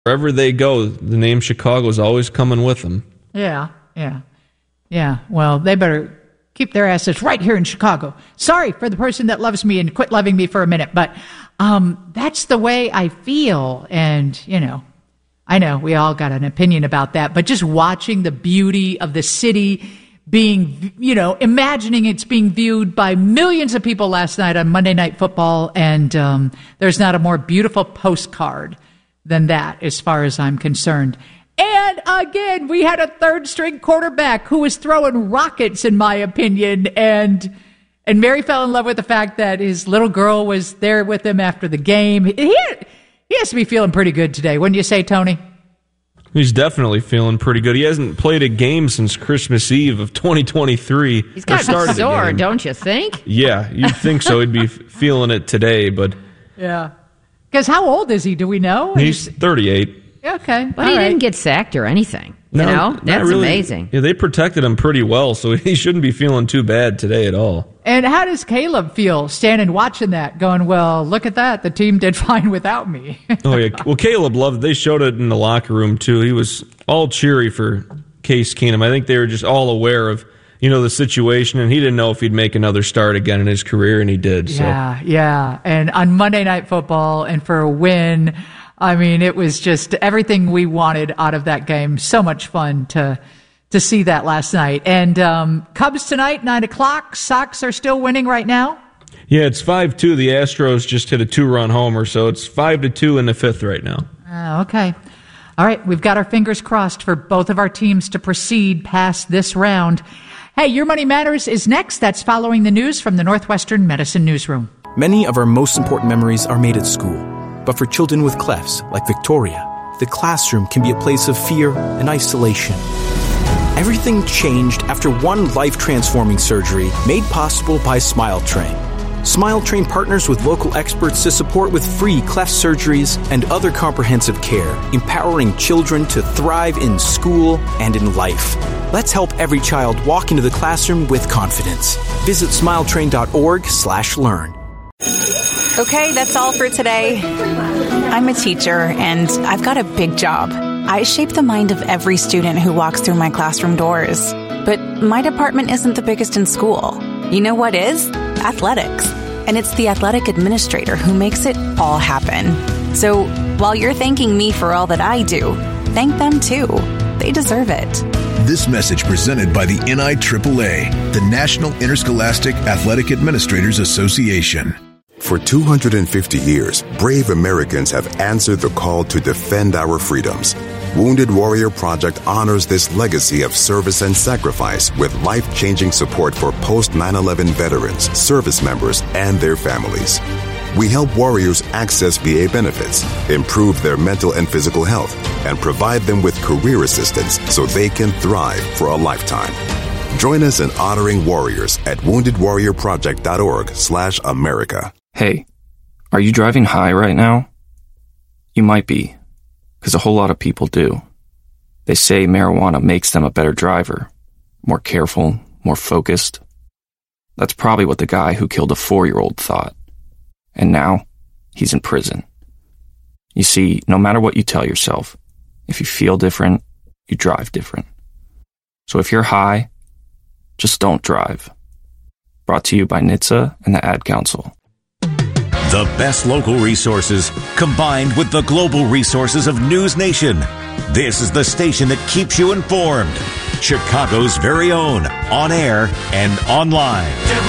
Wherever they go, the name Chicago's always coming with them. Yeah. Well, they better keep their assets right here in Chicago. Sorry for the person that loves me and quit loving me for a minute, but that's the way I feel. And, I know we all got an opinion about that, but just watching the beauty of the city being, imagining it's being viewed by millions of people last night on Monday Night Football, and there's not a more beautiful postcard than that as far as I'm concerned. And again, we had a third-string quarterback who was throwing rockets, in my opinion, and Mary fell in love with the fact that his little girl was there with him after the game. He has to be feeling pretty good today, wouldn't you say, Tony? He's definitely feeling pretty good. He hasn't played a game since Christmas Eve of 2023. He's got a sore, don't you think? Yeah, you'd think so. He'd be feeling it today, but... Yeah. Because how old is he? Do we know? He's 38. Okay. But he didn't get sacked or anything. That's really amazing. Yeah, they protected him pretty well, so he shouldn't be feeling too bad today at all. And how does Caleb feel standing watching that, going, well, look at that. The team did fine without me. Oh, yeah. Well, Caleb loved it. They showed it in the locker room, too. He was all cheery for Case Keenum. I think they were just all aware of, the situation, and he didn't know if he'd make another start again in his career, and he did. Yeah. And on Monday Night Football, and for a win, I mean, it was just everything we wanted out of that game. So much fun to see that last night. And Cubs tonight, 9 o'clock. Sox are still winning right now? Yeah, it's 5-2. The Astros just hit a 2-run homer, so it's 5-2 in the fifth right now. Okay. All right, we've got our fingers crossed for both of our teams to proceed past this round. Hey, Your Money Matters is next. That's following the news from the Northwestern Medicine Newsroom. Many of our most important memories are made at school. But for children with clefts, like Victoria, the classroom can be a place of fear and isolation. Everything changed after one life-transforming surgery made possible by SmileTrain. SmileTrain partners with local experts to support with free cleft surgeries and other comprehensive care, empowering children to thrive in school and in life. Let's help every child walk into the classroom with confidence. Visit smiletrain.org/learn. Okay, that's all for today. I'm a teacher, and I've got a big job. I shape the mind of every student who walks through my classroom doors. But my department isn't the biggest in school. You know what is? Athletics. And it's the athletic administrator who makes it all happen. So while you're thanking me for all that I do, thank them too. They deserve it. This message presented by the NIAAA, the National Interscholastic Athletic Administrators Association. For 250 years, brave Americans have answered the call to defend our freedoms. Wounded Warrior Project honors this legacy of service and sacrifice with life-changing support for post-9/11 veterans, service members, and their families. We help warriors access VA benefits, improve their mental and physical health, and provide them with career assistance so they can thrive for a lifetime. Join us in honoring warriors at woundedwarriorproject.org/America. Hey, are you driving high right now? You might be, because a whole lot of people do. They say marijuana makes them a better driver, more careful, more focused. That's probably what the guy who killed a 4-year-old thought. And now, he's in prison. You see, no matter what you tell yourself, if you feel different, you drive different. So if you're high, just don't drive. Brought to you by NHTSA and the Ad Council. The best local resources combined with the global resources of News Nation. This is the station that keeps you informed. Chicago's very own, on air and online.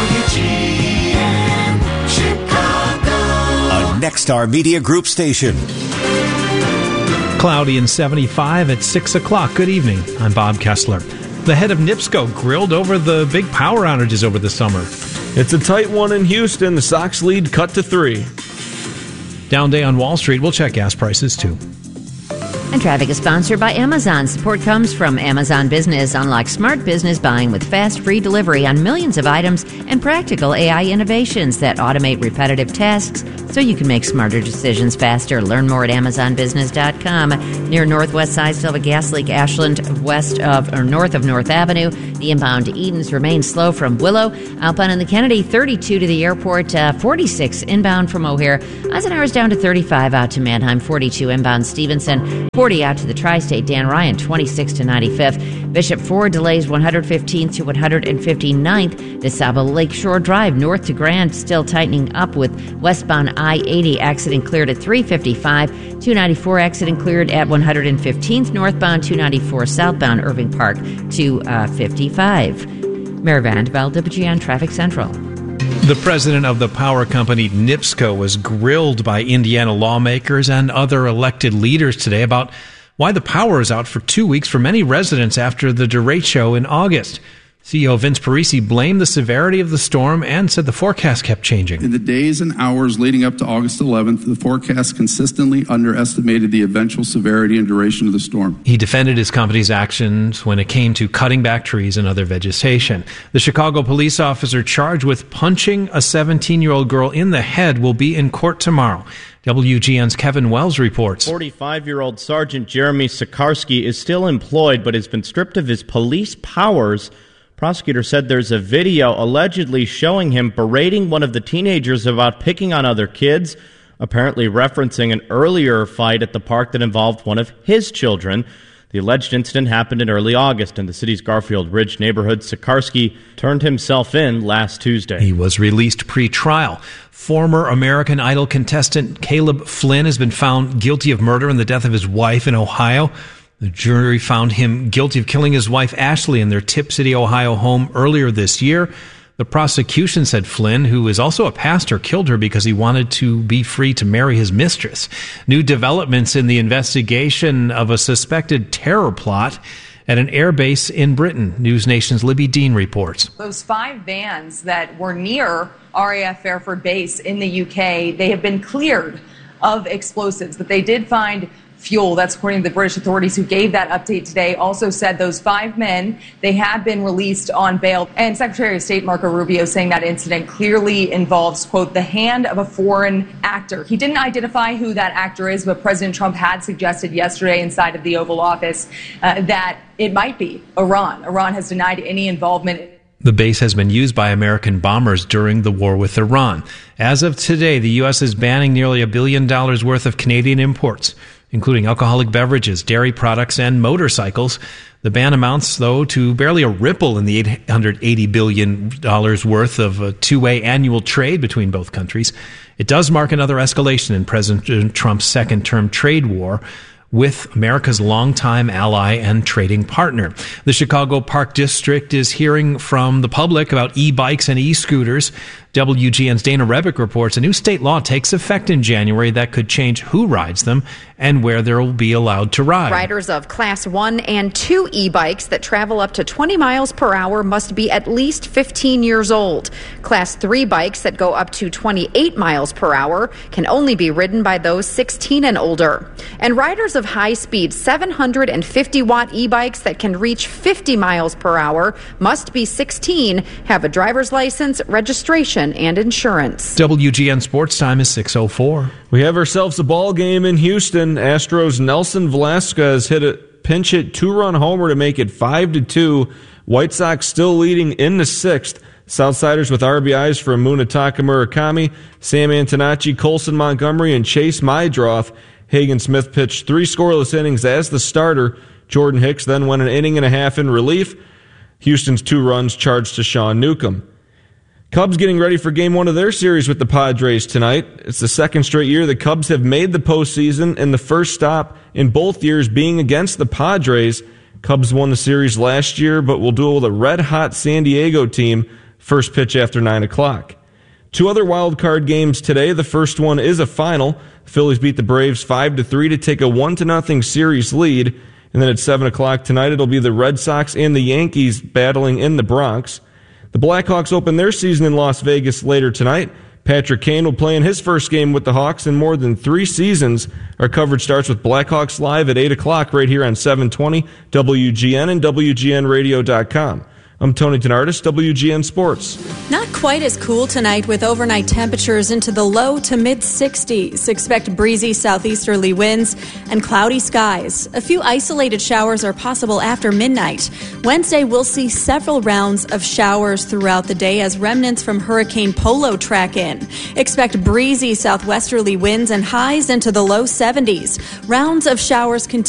WGN Chicago. A Nexstar Media Group station. Cloudy and 75 at 6 o'clock. Good evening. I'm Bob Kessler. The head of NIPSCO grilled over the big power outages over the summer. It's a tight one in Houston. The Sox lead cut to 3. Down day on Wall Street. We'll check gas prices, too. And traffic is sponsored by Amazon. Support comes from Amazon Business. Unlock smart business buying with fast, free delivery on millions of items and practical AI innovations that automate repetitive tasks so you can make smarter decisions faster. Learn more at AmazonBusiness.com. Near Northwest side, still have a gas leak, Ashland, north of North Avenue. The inbound to Edens remains slow from Willow. Outbound in the Kennedy, 32 to the airport, 46 inbound from O'Hare. Eisenhower's down to 35 out to Mannheim, 42 inbound Stevenson, 40 out to the Tri-State. Dan Ryan, 26 to 95th. Bishop Ford delays 115th to 159th. DeSable Lakeshore Drive north to Grand, still tightening up with westbound I-80 accident cleared at 355. 294 accident cleared at 115th northbound, 294 southbound Irving Park to 55. Mary Vandeveld, WGN Traffic Central. The president of the power company NIPSCO was grilled by Indiana lawmakers and other elected leaders today about why the power is out for 2 weeks for many residents after the derecho in August. CEO Vince Parisi blamed the severity of the storm and said the forecast kept changing. In the days and hours leading up to August 11th, the forecast consistently underestimated the eventual severity and duration of the storm. He defended his company's actions when it came to cutting back trees and other vegetation. The Chicago police officer charged with punching a 17-year-old girl in the head will be in court tomorrow. WGN's Kevin Wells reports. 45-year-old Sergeant Jeremy Sikarsky is still employed but has been stripped of his police powers. Prosecutor said there's a video allegedly showing him berating one of the teenagers about picking on other kids, apparently referencing an earlier fight at the park that involved one of his children. The alleged incident happened in early August in the city's Garfield Ridge neighborhood. Sikarsky turned himself in last Tuesday. He was released pre-trial. Former American Idol contestant Caleb Flynn has been found guilty of murder in the death of his wife in Ohio. The jury found him guilty of killing his wife Ashley in their Tip City, Ohio home earlier this year. The prosecution said Flynn, who is also a pastor, killed her because he wanted to be free to marry his mistress. New developments in the investigation of a suspected terror plot at an air base in Britain. News Nation's Libby Dean reports. Those 5 vans that were near RAF Fairford Base in the UK, they have been cleared of explosives, but they did find fuel. That's according to the British authorities who gave that update today. Also said those 5 men, they have been released on bail. And Secretary of State Marco Rubio saying that incident clearly involves, quote, the hand of a foreign actor. He didn't identify who that actor is, but President Trump had suggested yesterday inside of the Oval Office that it might be Iran. Iran has denied any involvement. The base has been used by American bombers during the war with Iran. As of today, the U.S. is banning nearly $1 billion worth of Canadian imports, including alcoholic beverages, dairy products, and motorcycles. The ban amounts, though, to barely a ripple in the $880 billion worth of a two-way annual trade between both countries. It does mark another escalation in President Trump's second-term trade war with America's longtime ally and trading partner. The Chicago Park District is hearing from the public about e-bikes and e-scooters. WGN's Dana Rebick reports a new state law takes effect in January that could change who rides them and where they will be allowed to ride. Riders of Class 1 and 2 e-bikes that travel up to 20 miles per hour must be at least 15 years old. Class 3 bikes that go up to 28 miles per hour can only be ridden by those 16 and older. And riders of high-speed 750-watt e-bikes that can reach 50 miles per hour must be 16, have a driver's license, registration, and insurance. WGN Sports Time is 6:04. We have ourselves a ball game in Houston. Astros' Nelson Velasquez hit a pinch hit 2-run homer to make it 5-2. White Sox still leading in the 6th. Southsiders with RBIs from Munetaka Murakami, Sam Antonacci, Colson Montgomery, and Chase Mydroth. Hagen Smith pitched 3 scoreless innings as the starter. Jordan Hicks then went an inning and a half in relief. Houston's 2 runs charged to Sean Newcomb. Cubs getting ready for Game 1 of their series with the Padres tonight. It's the second straight year the Cubs have made the postseason, and the first stop in both years being against the Padres. Cubs won the series last year, but will duel with a red-hot San Diego team. First pitch after 9 o'clock. 2 other wild card games today. The first one is a final. The Phillies beat the Braves 5-3 to take a 1-0 series lead. And then at 7 o'clock tonight, it'll be the Red Sox and the Yankees battling in the Bronx. The Blackhawks open their season in Las Vegas later tonight. Patrick Kane will play in his first game with the Hawks in more than 3 seasons. Our coverage starts with Blackhawks Live at 8 o'clock right here on 720 WGN and WGNradio.com. I'm Tony Tenardis, WGN Sports. Not quite as cool tonight with overnight temperatures into the low to mid-60s. Expect breezy southeasterly winds and cloudy skies. A few isolated showers are possible after midnight. Wednesday, we'll see several rounds of showers throughout the day as remnants from Hurricane Polo track in. Expect breezy southwesterly winds and highs into the low 70s. Rounds of showers continue